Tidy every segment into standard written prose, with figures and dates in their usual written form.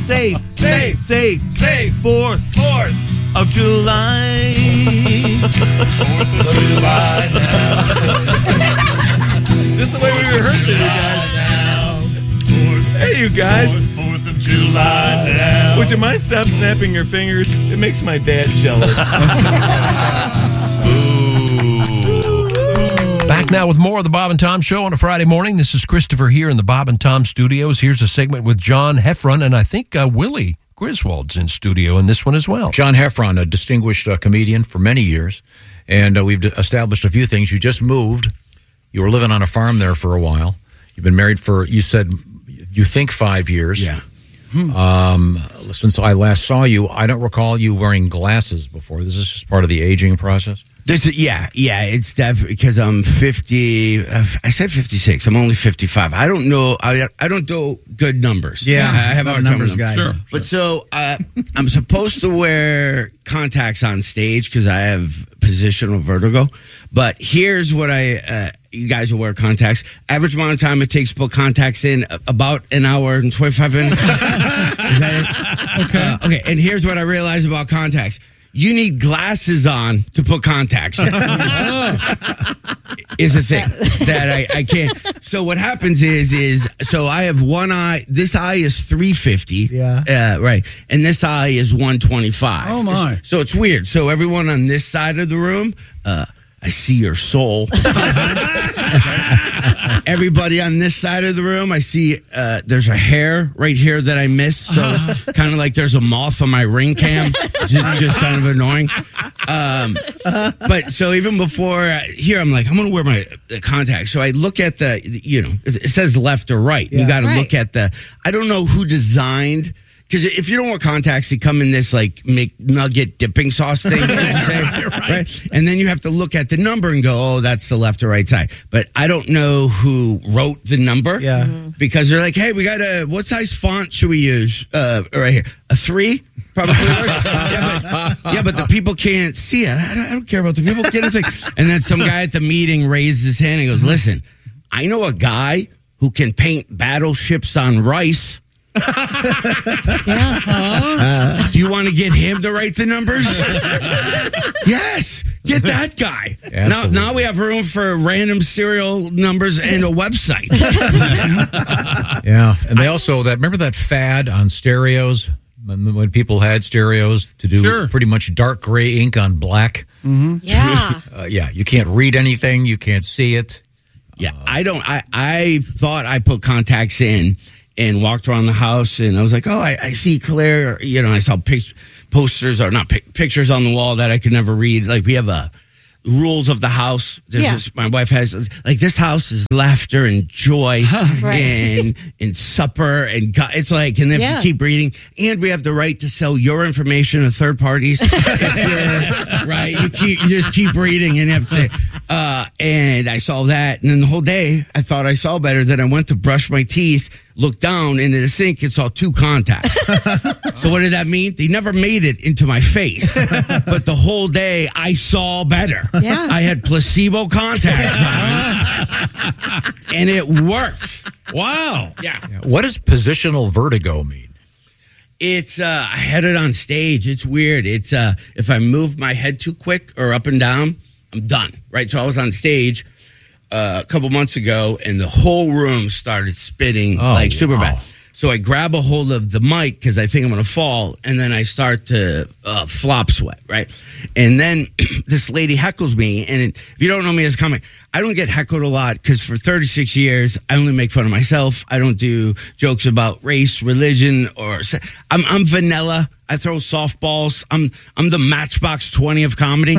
safe. 4th of July. 4th of July This is the way we rehearsed it, you guys. Hey, you guys. 4th of July now. Would you mind stop snapping your fingers? It makes my dad jealous. Back now with more of the Bob and Tom Show on a Friday morning. This is Christopher here in the Bob and Tom studios. Here's a segment with John Heffron, and I think Willie Griswold's in studio in this one as well. John Heffron, a distinguished comedian for many years, and we've established a few things. You just moved. You were living on a farm there for a while. You've been married for, you said, you think 5 years. Yeah. Since I last saw you, I don't recall you wearing glasses before. This is just part of the aging process? It's definitely because I'm 50. I said 56. I'm only 55. I don't know. I don't do good numbers. Yeah, I have a numbers guy. Sure. But so I'm supposed to wear contacts on stage because I have positional vertigo. But here's what you guys will wear contacts. Average amount of time it takes to put contacts in, about an hour and 25 minutes. Is that it? Okay. And here's what I realized about contacts. You need glasses on to put contacts. Is a thing that I can't. So what happens is so I have one eye. This eye is 350. Yeah. Right. And this eye is 125. Oh, my. So it's weird. So everyone on this side of the room, I see your soul. Everybody on this side of the room, I see there's a hair right here that I missed. So kind of like there's a moth on my ring cam. Just kind of annoying. But so even before here, I'm like, I'm going to wear my contacts. So I look at it says left or right. Yeah. You got to look at I don't know who designed. Because if you don't wear contacts, they come in this like McNugget dipping sauce thing, right? And then you have to look at the number and go, oh, that's the left or right side. But I don't know who wrote the number, because they're like, hey, we got what size font should we use? Right here, a 3 probably works. But the people can't see it. I don't care about the people. Get a thing. And then some guy at the meeting raised his hand and goes, listen, I know a guy who can paint battleships on rice. Do you want to get him to write the numbers? Yes, get that guy. Now we have room for random serial numbers and a website. Yeah, and they also remember that fad on stereos when people had stereos to do pretty much dark gray ink on black. Mm-hmm. Yeah, you can't read anything, you can't see it. Yeah, I don't. I thought I put contacts in and walked around the house, and I was like, oh, I see Claire. I saw posters, or not pictures on the wall that I could never read. Like, we have rules of the house. My wife has, like, this house is laughter and joy and supper. And it's like, and then if you keep reading, and we have the right to sell your information to third parties. Right? You just keep reading, and you have to say, and I saw that. And then the whole day, I thought I saw better. Then I went to brush my teeth, looked down into the sink, and saw 2 contacts. So what did that mean? They never made it into my face. But the whole day, I saw better. Yeah. I had placebo contacts on. And it worked. Wow. Yeah. What does positional vertigo mean? It's, I had it on stage. It's weird. It's, if I move my head too quick or up and down, I'm done. Right? So I was on stage a couple months ago, and the whole room started spinning super bad. So I grab a hold of the mic because I think I'm going to fall, and then I start to flop sweat, right? And then this lady heckles me, and if you don't know me as a comic, I don't get heckled a lot because for 36 years, I only make fun of myself. I don't do jokes about race, religion, or I'm vanilla. I throw softballs. I'm the Matchbox 20 of comedy.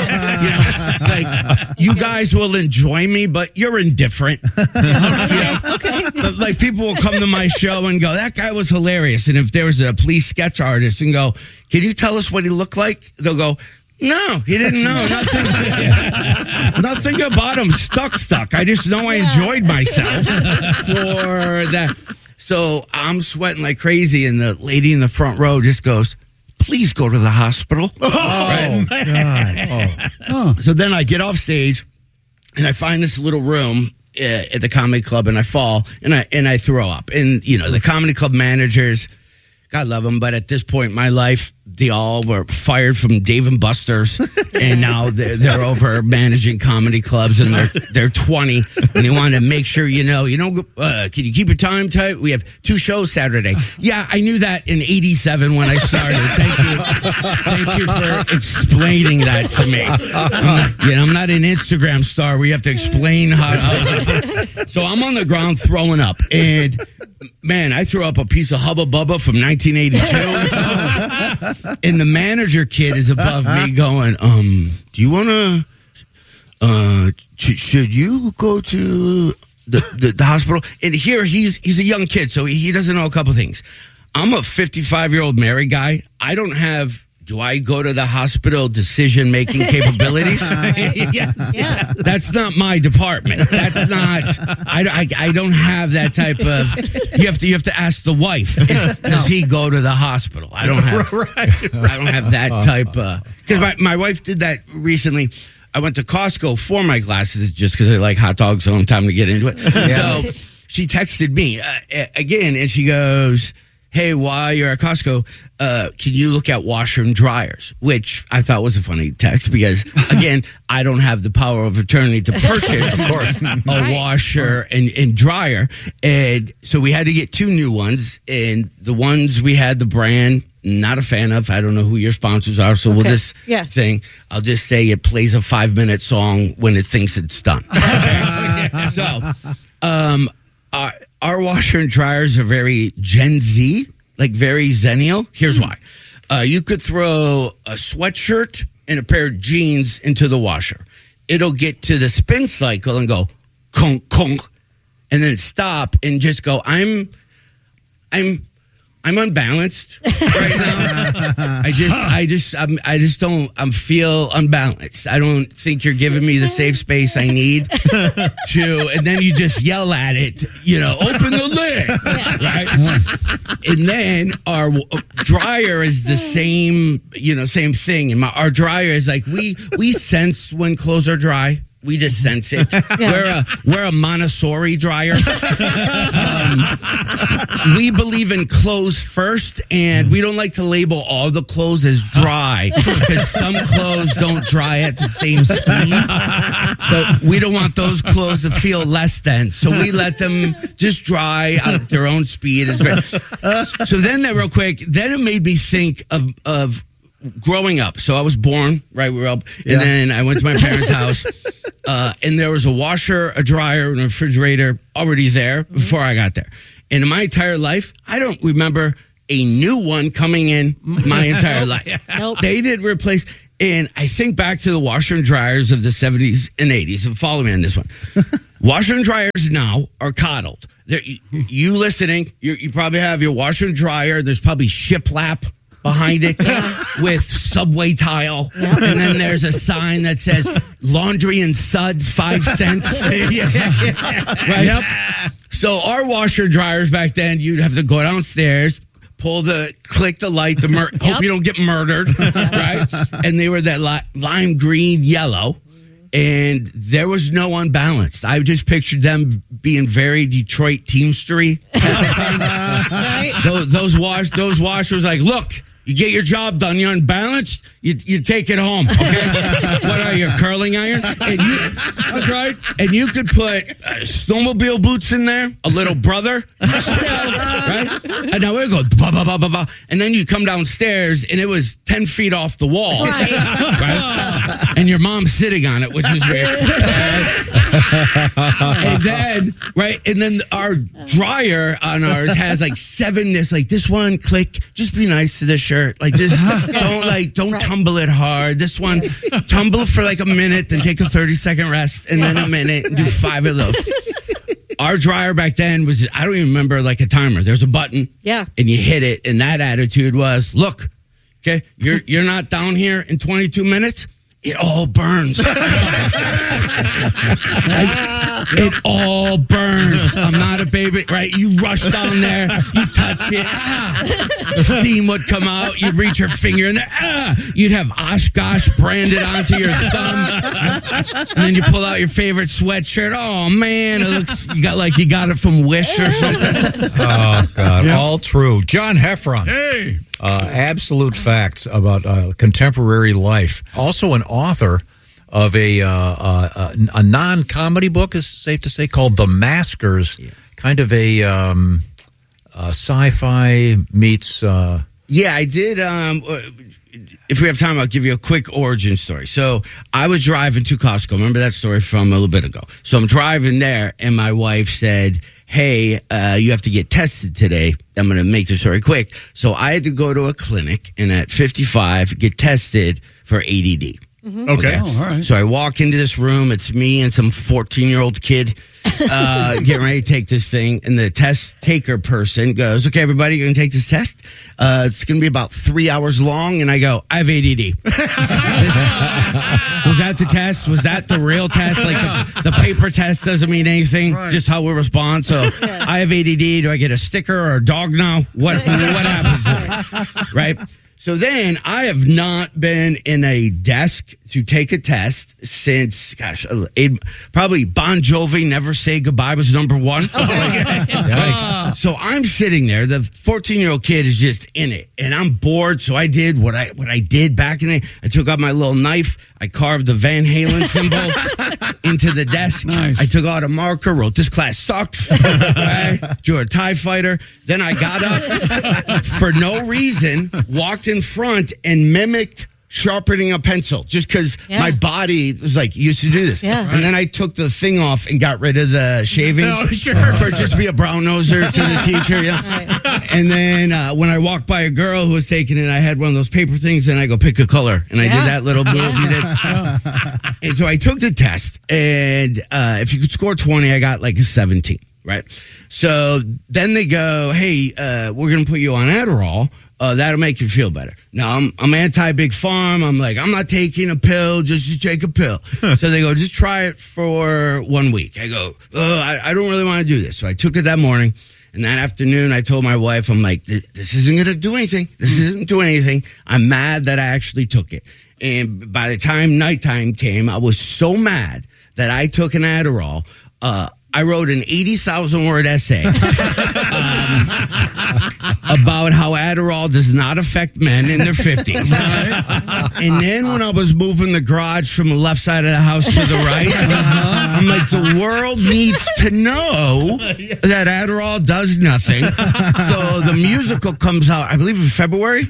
You guys will enjoy me, but you're indifferent. Okay. But, like, people will come to my show and go, that guy was hilarious. And if there was a police sketch artist and go, can you tell us what he looked like? They'll go, no, he didn't know. Nothing about him stuck. I just know I enjoyed myself for that. So I'm sweating like crazy, and the lady in the front row just goes, please go to the hospital. Oh, God. So then I get off stage, and I find this little room at the comedy club, and I fall, and I throw up. And, the comedy club managers God love them. But at this point in my life, they all were fired from Dave and Buster's, and now they're over managing comedy clubs, and they're 20, and they want to make sure can you keep your time tight? We have 2 shows Saturday. Yeah, I knew that in '87 when I started. Thank you for explaining that to me. I'm not an Instagram star where you have to explain how. So I'm on the ground throwing up, and man, I threw up a piece of Hubba Bubba from 1982. And the manager kid is above me going, do you want to, should you go to the hospital? And here he's a young kid, so he doesn't know a couple things. I'm a 55-year-old married guy. I don't have, do I go to the hospital decision-making capabilities? Yes. Yeah. That's not my department. That's not, I don't have that type of, you have to ask the wife, does he go to the hospital? I don't have, I don't have that type of, because my wife did that recently. I went to Costco for my glasses just because I like hot dogs, so I don't have time to get into it. Yeah. So she texted me again, and she goes, hey, while you're at Costco, can you look at washer and dryers? Which I thought was a funny text because, again, I don't have the power of attorney to purchase a washer and dryer. And so we had to get 2 new ones. And the ones we had, the brand, not a fan of. I don't know who your sponsors are. So we'll just I'll just say it plays a 5-minute song when it thinks it's done. So, our washer and dryers are very Gen Z, like very Zennial. Here's why. You could throw a sweatshirt and a pair of jeans into the washer. It'll get to the spin cycle and go conk, conk, and then stop and just go, I'm unbalanced right now. I feel unbalanced. I don't think you're giving me the safe space I need to, and then you just yell at it, open the lid, right? And then our dryer is the same thing. And our dryer is like, we sense when clothes are dry. We just sense it. Yeah. We're a Montessori dryer. We believe in clothes first, and we don't like to label all the clothes as dry because some clothes don't dry at the same speed. So we don't want those clothes to feel less than. So we let them just dry at their own speed. So then real quick, then it made me think of growing up. So I was born, right? We were up, and then I went to my parents' house, and there was a washer, a dryer, and a refrigerator already there before I got there. And in my entire life, I don't remember a new one coming in my entire life. Nope. They didn't replace. And I think back to the washer and dryers of the 70s and 80s, and follow me on this one. Washer and dryers now are coddled. You listening, you probably have your washer and dryer. There's probably shiplap behind it with Subway tile. Yep. And then there's a sign that says laundry and suds, 5 cents. Right? Yep. So our washer dryers back then, you'd have to go downstairs, click the light, hope you don't get murdered, right? And they were that lime green yellow. And there was no unbalanced. I just pictured them being very Detroit teamstery. Right? Those washers like, look, you get your job done, you're unbalanced, you take it home. Okay? What are you, curling iron? That's right. And you could put snowmobile boots in there, a little brother, still, right? And now it would go, bah, bah, bah, bah, bah. And then you come downstairs and it was 10 feet off the wall. Right? And your mom's sitting on it, which is weird. And then our dryer on ours has like 7 this one, click, just be nice to this shirt. Like just don't tumble it hard. This one, tumble for like a minute, then take a 30-second rest, and then a minute, and do 5 of those. Our dryer back then was, I don't even remember like a timer. There's a button. Yeah. And you hit it, and that attitude was, look, okay, you're not down here in 22 minutes. it all burns. It all burns. I'm not a baby, right? You rush down there, you touch it, steam would come out, you'd reach your finger in there, you'd have Oshkosh branded onto your thumb, and then you pull out your favorite sweatshirt. Oh man, it looks you got it from Wish or something. Oh God, all true. John Heffron. Hey. Absolute facts about contemporary life. Also an author of a non-comedy book, is safe to say, called The Maskers. Yeah. Kind of a sci-fi meets... Yeah, I did... if we have time, I'll give you a quick origin story. So I was driving to Costco. Remember that story from a little bit ago? So I'm driving there, and my wife said, hey, you have to get tested today. I'm going to make the story quick. So I had to go to a clinic, and at 55, get tested for ADD. Mm-hmm. Okay. Oh, all right. So I walk into this room. It's me and some 14-year-old kid getting ready to take this thing. And the test taker person goes, okay, everybody, you're going to take this test. It's going to be about 3 hours long. And I go, I have ADD. Was that the test? Was that the real test? Like the paper test doesn't mean anything, just how we respond. So I have ADD. Do I get a sticker or a dog now? What happens? Right? So then I have not been in a desk to take a test since, probably Bon Jovi, Never Say Goodbye was number one. So I'm sitting there. The 14-year-old kid is just in it, and I'm bored. So I did what I did back in the day. I took out my little knife. I carved the Van Halen symbol into the desk. Nice. I took out a marker, wrote, this class sucks. Right? Drew a TIE fighter. Then I got up for no reason, walked in front and mimicked sharpening a pencil just because my body was like, used to do this. Yeah. And then I took the thing off and got rid of the shavings for just be a brown noser to the teacher. Yeah. Right. And then when I walked by a girl who was taking it, I had one of those paper things and I go, pick a color. And I did that little move you did. And so I took the test, and if you could score 20, I got like a 17. Right. So then they go, hey, we're going to put you on Adderall. That'll make you feel better. Now, I'm anti-Big Pharma. I'm like, I'm not taking a pill just to take a pill. So they go, just try it for 1 week. I go, I don't really want to do this. So I took it that morning. And that afternoon, I told my wife, I'm like, this isn't going to do anything. This isn't doing anything. I'm mad that I actually took it. And by the time nighttime came, I was so mad that I took an Adderall. I wrote an 80,000-word essay about how Adderall does not affect men in their 50s. And then when I was moving the garage from the left side of the house to the right, I'm like, the world needs to know that Adderall does nothing. So the musical comes out, I believe, in February.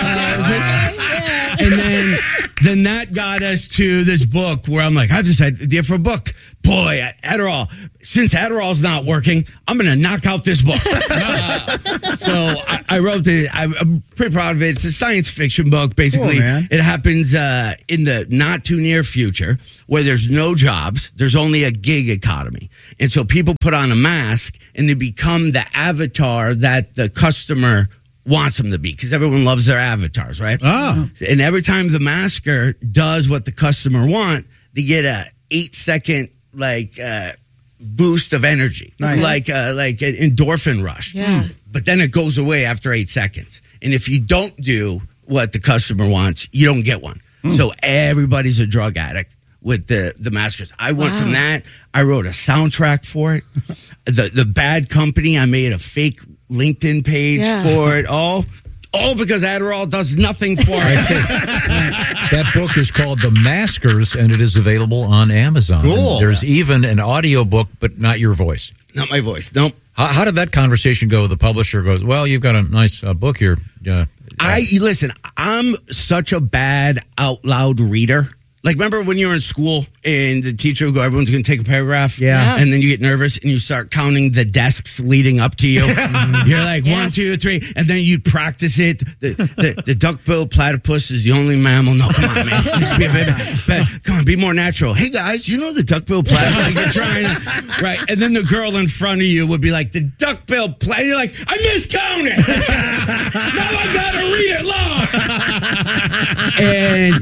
And then that got us to this book where I'm like, I've just had an idea for a book. Boy, Adderall. Since Adderall's not working, I'm going to knock out this book. So I wrote it. I'm pretty proud of it. It's a science fiction book, basically. Cool, it happens in the not too near future where there's no jobs. There's only a gig economy. And so people put on a mask and they become the avatar that the customer wants them to be, because everyone loves their avatars, right? Oh. And every time the masker does what the customer want, they get a 8-second boost of energy, like an endorphin rush. Yeah. But then it goes away after 8 seconds. And if you don't do what the customer wants, you don't get one. So everybody's a drug addict with the maskers. I went from that. I wrote a soundtrack for it. The Bad Company, I made a fake LinkedIn page for it. All because Adderall does nothing for it. That book is called The Maskers, and it is available on Amazon. Cool. And there's even an audio book, but not your voice. Not my voice. Nope. How did that conversation go? The publisher goes, well, you've got a nice book here. Listen, I'm such a bad out loud reader. Like, remember when you were in school and the teacher would go, everyone's going to take a paragraph? Yeah. And then you get nervous and you start counting the desks leading up to you. You're like, 1, 2, 3. And then you'd practice it. The duck-billed platypus is the only mammal. No, come on, man. Just be a bit, come on, be more natural. Hey, guys, you know the duck-billed platypus? You're trying to, right. And then the girl in front of you would be like, the duck-billed platypus. You're like, I miscounted. Now I got to read it long.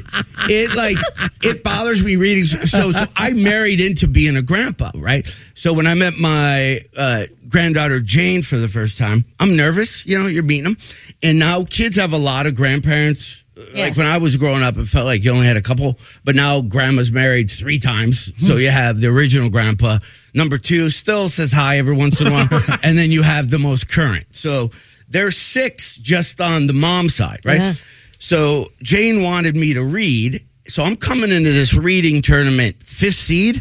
it bothers me reading. So I married into being a grandpa, right? So when I met my granddaughter Jane for the first time, I'm nervous. You know, you're meeting them, and now kids have a lot of grandparents. Yes. Like when I was growing up, it felt like you only had a couple, but now grandma's married 3 times. So you have the original grandpa. Number 2 still says hi every once in a while. And then you have the most current. So there's 6 just on the mom side, right? Yeah. So Jane wanted me to read. So I'm coming into this reading tournament 5th seed.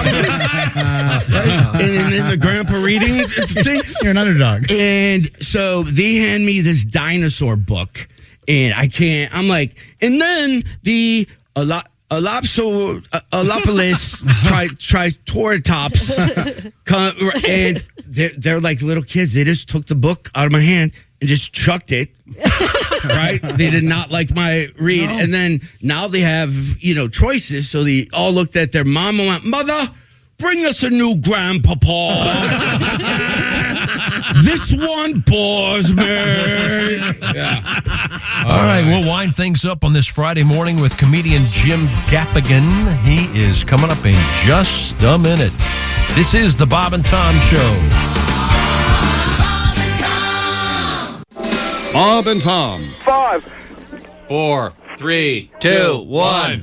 And then the grandpa reading thing. You're an underdog. And so they hand me this dinosaur book. And I can't, I'm like, and then the Allopolis Triceratops, and they're like little kids. They just took the book out of my hand and just chucked it. Right? They did not like my read. No. And then now they have, choices. So they all looked at their mom and went, Mother, bring us a new grandpapa. This one bores me. Yeah. All right, we'll wind things up on this Friday morning with comedian Jim Gaffigan. He is coming up in just a minute. This is the Bob and Tom Show. Bob and Tom. 5, 4, 3, 2, 1.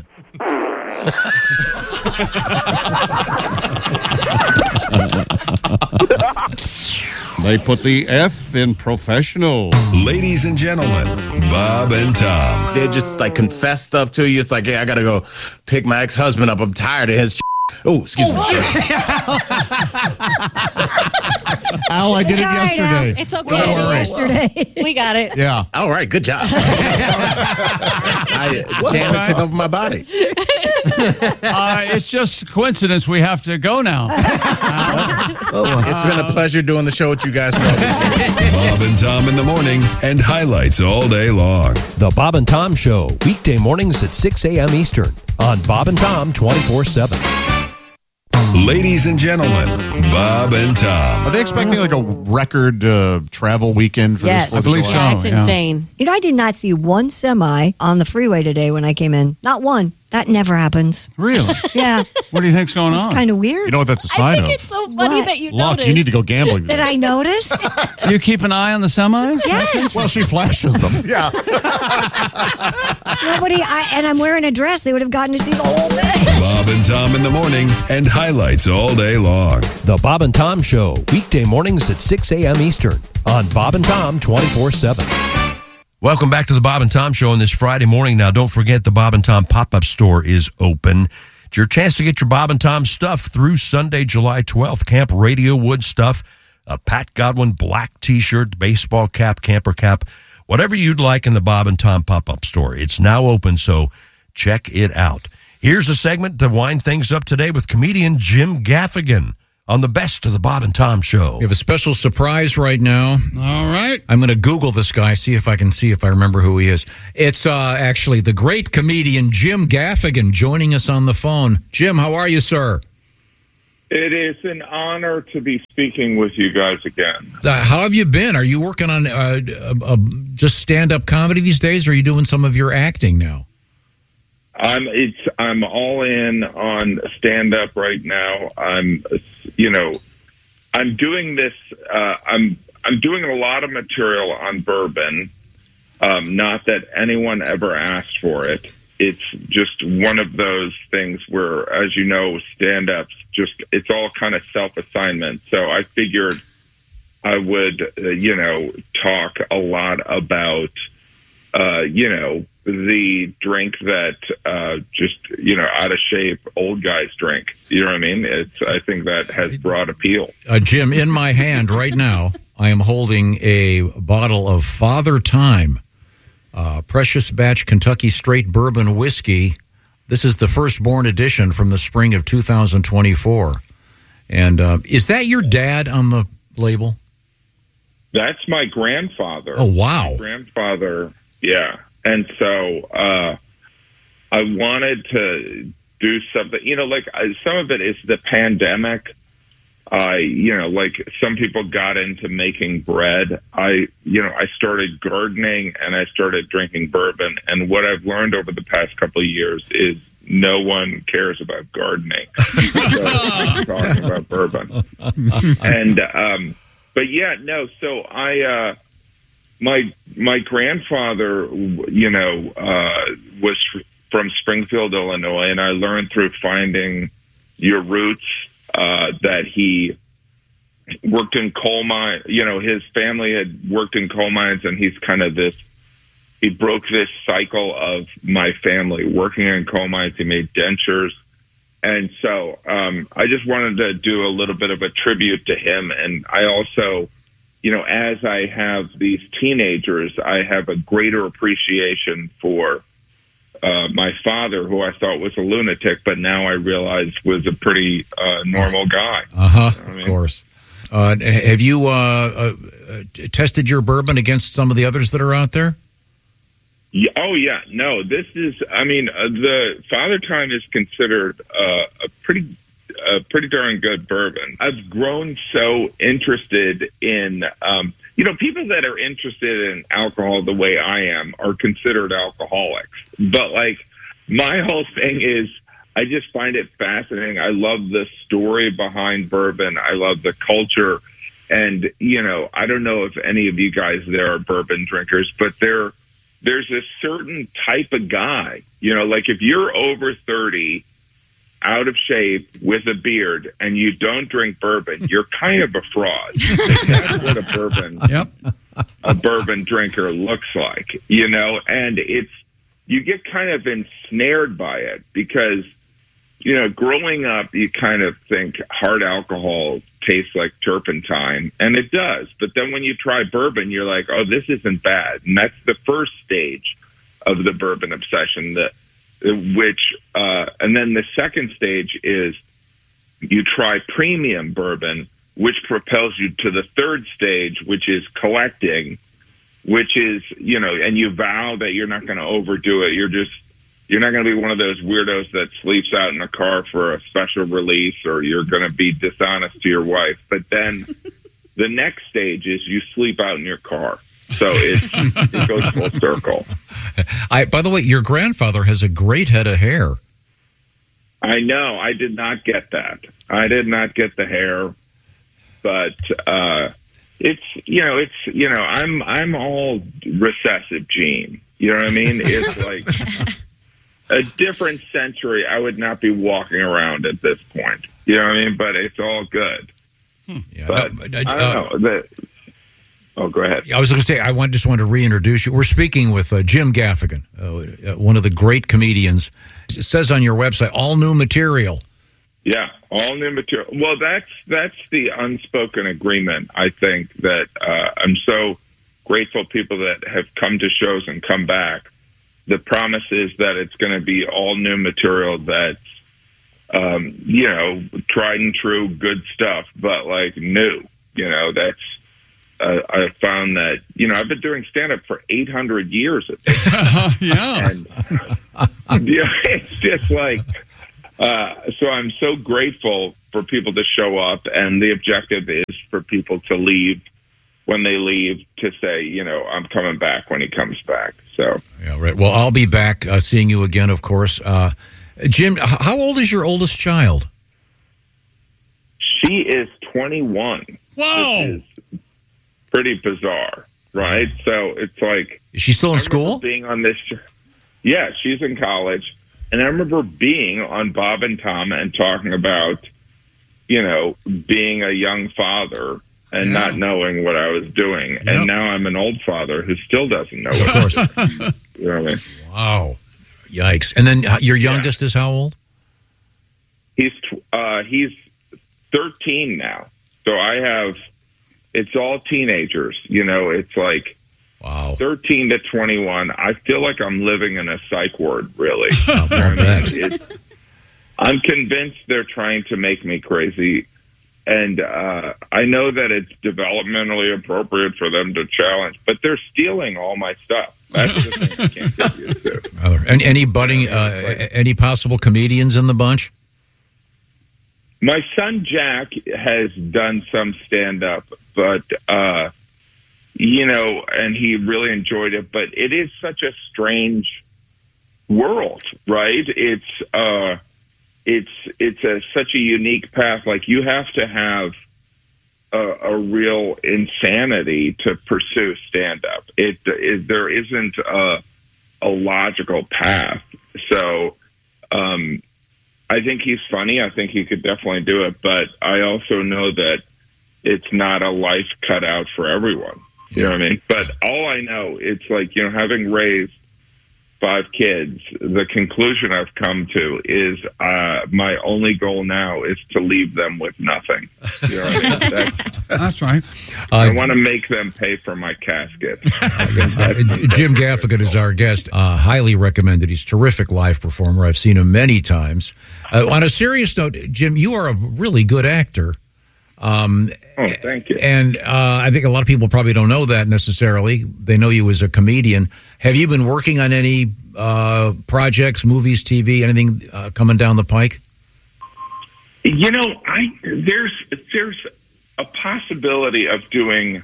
They put the F in professional. Ladies and gentlemen, Bob and Tom. they just like confess stuff to you. It's like, hey, I gotta go pick my ex-husband up. I'm tired of his. Oh, excuse me. Al, I did it yesterday. It's okay. Don't worry. Yesterday. We got it. Yeah. All right, good job. Janet took over my body. It's just coincidence we have to go now. It's been a pleasure doing the show with you guys. Bob and Tom in the morning and highlights all day long. The Bob and Tom Show, weekday mornings at 6 a.m. Eastern on Bob and Tom 24/7. Ladies and gentlemen, Bob and Tom. Are they expecting like a record travel weekend for Yes. this? I believe so. Yeah, it's insane. You know, I did not see one semi on the freeway today when I came in. Not one. That never happens. Really? Yeah. What do you think's going It's on? kind of weird. You know what that's a I sign think of? it's so funny What? that you Luck, noticed. you need to go gambling. That I noticed? You keep an eye on the semis? Yes. Well, she flashes them. Yeah. And I'm wearing a dress. They would have gotten to see the whole thing. Bob and Tom in the morning and highlights all day long. The Bob and Tom Show, weekday mornings at 6 a.m. Eastern on Bob and Tom 24/7. Welcome back to the Bob and Tom Show on this Friday morning. Now, don't forget the Bob and Tom pop-up store is open. It's your chance to get your Bob and Tom stuff through Sunday, July 12th. Camp Radio Wood stuff, a Pat Godwin black T-shirt, baseball cap, camper cap, whatever you'd like in the Bob and Tom pop-up store. It's now open, so check it out. Here's a segment to wind things up today with comedian Jim Gaffigan on the best of the Bob and Tom Show. We have a special surprise right now. All right. I'm going to Google this guy, see if I remember who he is. It's actually the great comedian Jim Gaffigan joining us on the phone. Jim, how are you, sir? It is an honor to be speaking with you guys again. How have you been? Are you working on just stand-up comedy these days, or are you doing some of your acting now? I'm all in on stand up right now. I'm doing this. I'm doing a lot of material on bourbon. Not that anyone ever asked for it. It's just one of those things where, as you know, stand ups it's all kind of self assignment. So I figured I would, talk a lot about, the drink that out of shape old guys drink. You know what I mean? I think that has broad appeal. Jim, in my hand right now, I am holding a bottle of Father Time, Precious Batch Kentucky Straight Bourbon Whiskey. This is the firstborn edition from the spring of 2024. And is that your dad on the label? That's my grandfather. Oh, wow. My grandfather, yeah. And so I wanted to do something, some of it is the pandemic. like some people got into making bread. I started gardening and I started drinking bourbon. And what I've learned over the past couple of years is no one cares about gardening. So I'm talking about bourbon. And, but yeah, no, so my grandfather, was from Springfield, Illinois, and I learned through finding your roots that he worked in coal mine. His family had worked in coal mines, and he's kind of he broke this cycle of my family working in coal mines. He made dentures. And so I just wanted to do a little bit of a tribute to him. And I also, as I have these teenagers, I have a greater appreciation for my father, who I thought was a lunatic, but now I realize was a pretty normal guy. Of course. Have you tested your bourbon against some of the others that are out there? Yeah, oh, yeah. No, this is, the Father Time is considered a pretty darn good bourbon. I've grown so interested in, people that are interested in alcohol the way I am are considered alcoholics. But, my whole thing is I just find it fascinating. I love the story behind bourbon. I love the culture. And, I don't know if any of you guys there are bourbon drinkers, but there's a certain type of guy, if you're over 30, out of shape, with a beard, and you don't drink bourbon, you're kind of a fraud. That's what a bourbon drinker looks like, and you get kind of ensnared by it because, growing up, you kind of think hard alcohol tastes like turpentine, and it does. But then when you try bourbon, you're like, oh, this isn't bad. And that's the first stage of the bourbon obsession, and then the second stage is you try premium bourbon, which propels you to the third stage, which is collecting, which is, and you vow that you're not going to overdo it. You're not going to be one of those weirdos that sleeps out in a car for a special release, or you're going to be dishonest to your wife. But then the next stage is you sleep out in your car. So it goes full circle. By the way, your grandfather has a great head of hair. I know. I did not get that. I did not get the hair, but I'm all recessive gene. You know what I mean? It's like a different century. I would not be walking around at this point. You know what I mean? But it's all good. Yeah, but I don't know. Oh, go ahead. I was going to say, just wanted to reintroduce you. We're speaking with Jim Gaffigan, one of the great comedians. It says on your website, all new material. Yeah, all new material. Well, that's the unspoken agreement, I think, that I'm so grateful people that have come to shows and come back. The promise is that it's going to be all new material that's, tried and true, good stuff, but new. That's... I found that, I've been doing stand-up for 800 years at this point. Yeah. And, it's just so I'm so grateful for people to show up, and the objective is for people to leave when they leave to say, I'm coming back when he comes back. So, yeah, right. Well, I'll be back seeing you again, of course. Jim, how old is your oldest child? She is 21. Whoa. Pretty bizarre, right? So it's like, is she still in school? Being on this, yeah, she's in college, and I remember being on Bob and Tom and talking about, being a young father and not knowing what I was doing, and now I'm an old father who still doesn't know what I was doing. You know what I mean? Wow, yikes! And then your youngest is how old? He's 13 now, so I have. It's all teenagers, it's like 13 to 21. I feel like I'm living in a psych ward, really. I'm convinced they're trying to make me crazy. And I know that it's developmentally appropriate for them to challenge, but they're stealing all my stuff. That's the thing I can't get used to. And any possible comedians in the bunch? My son Jack has done some stand-up, but and he really enjoyed it. But it is such a strange world, right? It's such a unique path. Like, you have to have a real insanity to pursue stand-up. There isn't a logical path. So I think he's funny. I think he could definitely do it. But I also know that it's not a life cut out for everyone. You know what I mean? But all I know, it's like, having raised 5 kids, the conclusion I've come to is my only goal now is to leave them with nothing. You know what I mean? That's right. I want to make them pay for my casket. Jim Gaffigan is our guest. Highly recommended. He's a terrific live performer. I've seen him many times. On a serious note, Jim, you are a really good actor. Thank you. And I think a lot of people probably don't know that necessarily. They know you as a comedian. Have you been working on any projects, movies, TV, anything coming down the pike? There's a possibility of doing.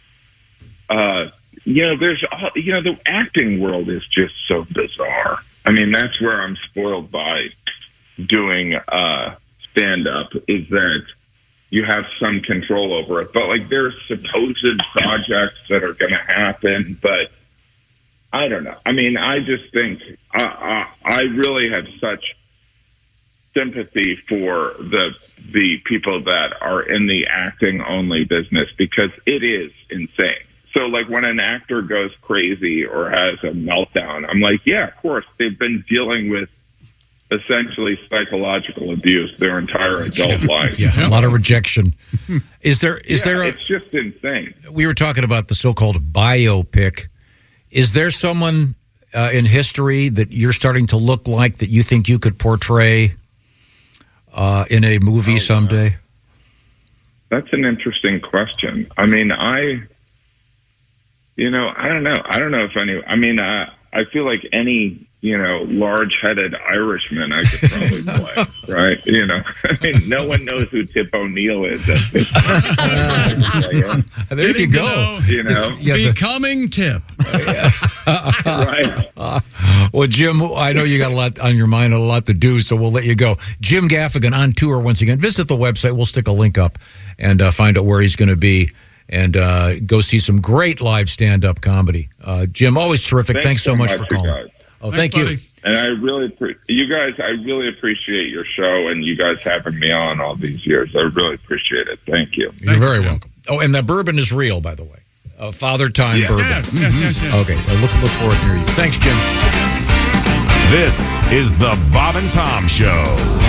The acting world is just so bizarre. I mean, that's where I'm spoiled by doing stand-up. Is that you have some control over it. But, like, there's supposed projects that are going to happen, but I don't know. I mean, I just think I really have such sympathy for the people that are in the acting-only business, because it is insane. So, like, when an actor goes crazy or has a meltdown, I'm like, yeah, of course. They've been dealing with essentially psychological abuse their entire adult life. Yeah, a lot of rejection. Is there it's just insane. We were talking about the so-called biopic. Is there someone in history that you're starting to look like that you think you could portray in a movie someday? That's an interesting question. I mean, I don't know. I don't know if any. I mean, I feel like any large-headed Irishman I could probably play, right? I mean, no one knows who Tip O'Neill is at this point. There you go. Becoming Tip. Right. Well, Jim, I know you got a lot on your mind and a lot to do, so we'll let you go. Jim Gaffigan on tour once again. Visit the website. We'll stick a link up and find out where he's going to be. And go see some great live stand-up comedy. Jim, always terrific. Thanks so much for calling. Guys. Oh, thank you. And I really appreciate your show and you guys having me on all these years. I really appreciate it. Thank you. You're very welcome. Oh, and that bourbon is real, by the way. Father Time bourbon. Yeah. Okay, look forward to hearing you. Thanks, Jim. This is the Bob and Tom Show.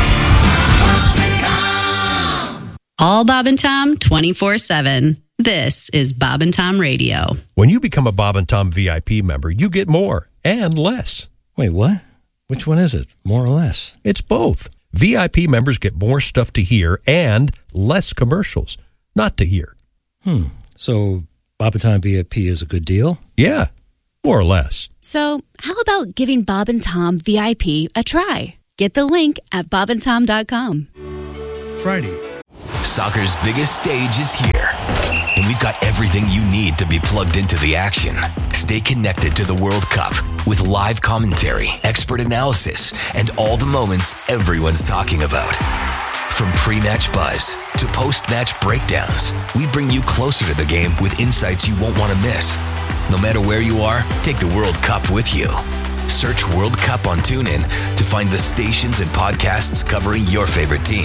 All Bob and Tom 24/7. This is Bob and Tom Radio. When you become a Bob and Tom VIP member, you get more and less. Wait, what? Which one is it? More or less? It's both. VIP members get more stuff to hear and less commercials not to hear. So Bob and Tom VIP is a good deal? Yeah, more or less. So how about giving Bob and Tom VIP a try? Get the link at bobandtom.com. Friday. Soccer's biggest stage is here, and we've got everything you need to be plugged into the action. Stay connected to the World Cup with live commentary, expert analysis, and all the moments everyone's talking about. From pre-match buzz to post-match breakdowns, we bring you closer to the game with insights you won't want to miss. No matter where you are, take the World Cup with you. Search World Cup on TuneIn to find the stations and podcasts covering your favorite team.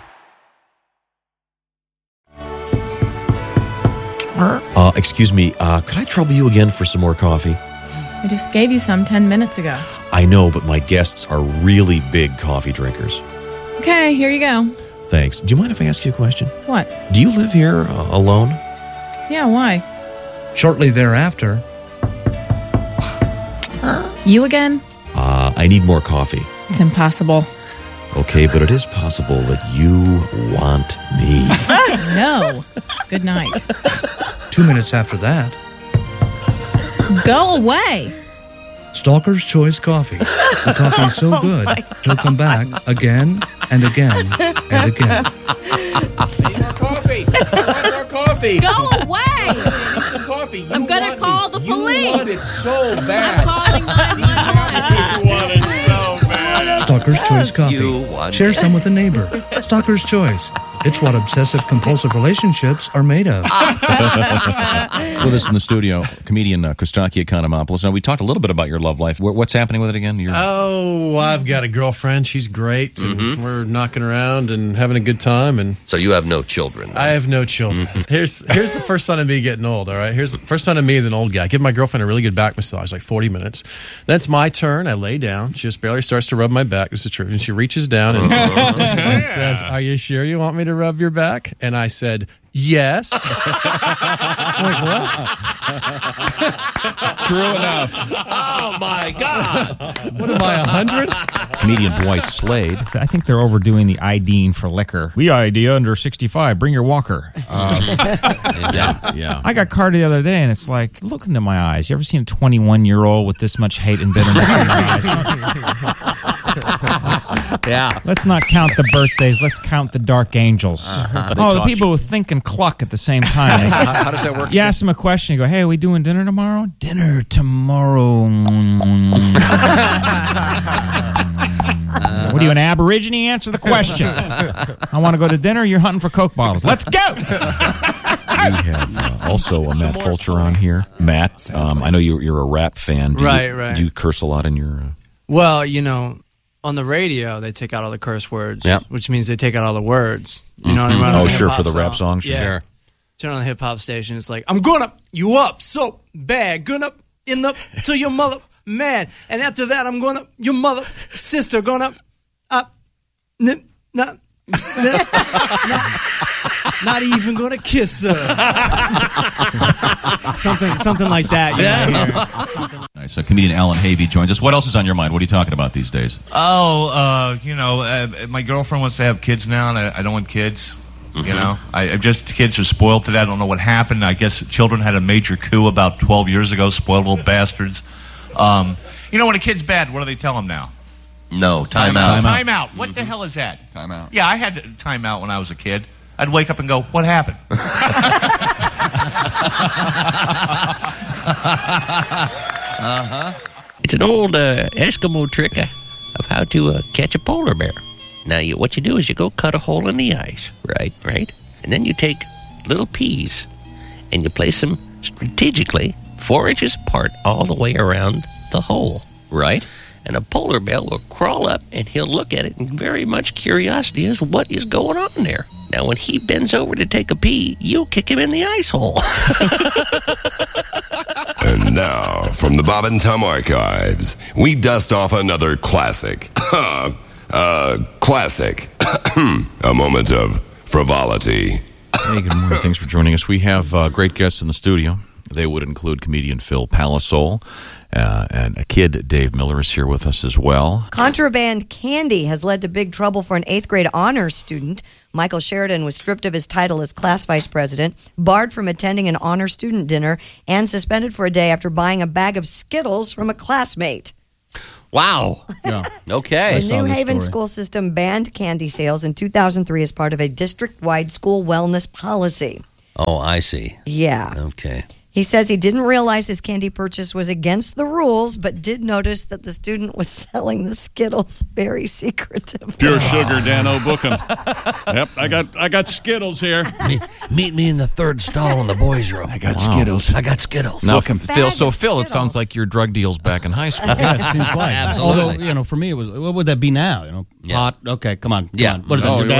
Excuse me, could I trouble you again for some more coffee? I just gave you some 10 minutes ago. I know, but my guests are really big coffee drinkers. Okay, here you go. Thanks. Do you mind if I ask you a question? What? Do you live here alone? Yeah, why? Shortly thereafter. You again? I need more coffee. It's impossible. Okay, but it is possible that you want me. No. Good night. 2 minutes after that. Go away. Stalker's Choice Coffee. The coffee is so good, he'll come back again and again and again. Coffee. More coffee. Go away. Some coffee. I'm going to call the police. You want it so bad. I'm calling 911. You want it so bad. Stalker's Choice Coffee. Share some with a neighbor. Stalker's Choice. It's what obsessive-compulsive relationships are made of. With us in the studio, comedian Kostaki Economopoulos. Now, we talked a little bit about your love life. What's happening with it again? Oh, I've got a girlfriend. She's great. And we're knocking around and having a good time. And So you have no children. I have no children. Here's the first sign of me getting old, all right? Here's the first sign of me as an old guy. I give my girlfriend a really good back massage, like 40 minutes. That's my turn. I lay down. She just barely starts to rub my back. This is true. And she reaches down and says, "Are you sure you want me to rub your back?" And I said, "Yes." I'm like, what? True enough. Oh, my God. What am I, 100? Comedian Dwight Slade. I think they're overdoing the IDing for liquor. We ID under 65. Bring your walker. Yeah. I got carded the other day, and it's like, look into my eyes. You ever seen a 21-year-old with this much hate and bitterness in their eyes? Yeah. Let's not count the birthdays. Let's count the dark angels. The people who think and cluck at the same time. How does that work? You ask them a question. You go, "Hey, are we doing dinner tomorrow?" "Dinner tomorrow." What are you, an Aborigine? Answer the question. I want to go to dinner. You're hunting for Coke bottles. Let's go. We have also Matt Fulcher on here. Matt, I know you're a rap fan. Right. Do you curse a lot in your... Well, on the radio, they take out all the curse words, which means they take out all the words. You know what I mean? Oh, sure, for the rap songs. Yeah. Sure. Turn on the hip-hop station. It's like, "I'm gonna you up so bad. Gonna in the to your mother man. And after that, I'm gonna your mother sister gonna not even gonna kiss her." something like that. Nice. So comedian Alan Havey joins us. What else is on your mind? What are you talking about these days? My girlfriend wants to have kids now, and I don't want kids. Kids are spoiled today. I don't know what happened. I guess children had a major coup about 12 years ago. Spoiled little bastards. When a kid's bad, what do they tell them now? No, time out. Time out. What the hell is that? Time out. Yeah, I had time out when I was a kid. I'd wake up and go, "What happened?" It's an old Eskimo trick of how to catch a polar bear. Now, what you do is you go cut a hole in the ice, right? And then you take little peas and you place them strategically 4 inches apart all the way around the hole. Right. And a polar bear will crawl up and he'll look at it, and very much curiosity is what is going on there. Now, when he bends over to take a pee, you kick him in the ice hole. And now, from the Bob and Tom archives, we dust off another classic. Classic. A moment of frivolity. Hey, good morning. Thanks for joining us. We have great guests in the studio. They would include comedian Phil Palisole, and a kid, Dave Miller, is here with us as well. Contraband candy has led to big trouble for an 8th grade honors student. Michael Sheridan was stripped of his title as class vice president, barred from attending an honor student dinner, and suspended for a day after buying a bag of Skittles from a classmate. Wow. Yeah. Okay. The New Haven school system banned candy sales in 2003 as part of a district-wide school wellness policy. Oh, I see. Yeah. Okay. He says he didn't realize his candy purchase was against the rules, but did notice that the student was selling the Skittles very secretively. Pure sugar, Dan O'Bookham. Yep, I got Skittles here. Meet me in the third stall in the boys' room. I got Skittles. I got Skittles. Now, Phil, it sounds like your drug deals back in high school. Yeah, it seems like. Absolutely. Although, for me, it was, what would that be now? Pot? Okay, come on. What is that? Your dad